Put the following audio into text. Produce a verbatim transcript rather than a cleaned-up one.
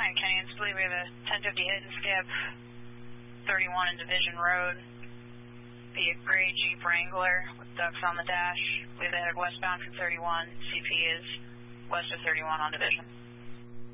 nine, Kenny and Splee, we have a ten fifty hit and skip, thirty-one in Division Road. Be a gray Jeep Wrangler with ducks on the dash. We've headed westbound for thirty-one. C P is west of thirty-one on Division.